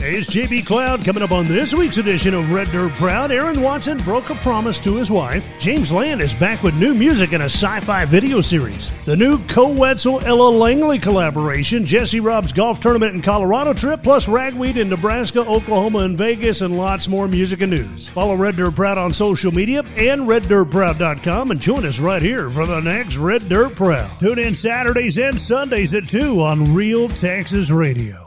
Hey, it's JB Cloud coming up on this week's edition of Red Dirt Proud. Aaron Watson broke a promise to his wife. James Land is back with new music in a sci-fi video series. The new Co-Wetzel-Ella Langley collaboration, Jesse Rob's golf tournament and Colorado trip, plus ragweed in Nebraska, Oklahoma, and Vegas, and lots more music and news. Follow Red Dirt Proud on social media and RedDirtProud.com and join us right here for the next Red Dirt Proud. Tune in Saturdays and Sundays at 2 on Real Texas Radio.